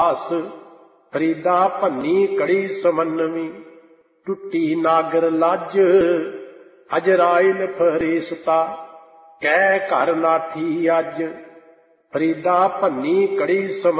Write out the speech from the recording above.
ਉਦਾਸ। ਫਰੀਦਾ ਭੰਨੀ ਕੜੀ ਸਮੰਨਵੀ, ਟੁੱਟੀ ਨਾਗਰ ਲੱਜ। ਅਜਰਾਇਲ ਫਰੇਸਤਾ, ਕਹਿ ਘਰ ਨਾਠੀ ਅੱਜ। ਫਰੀਦਾ ਭੰਨੀ ਕੜੀ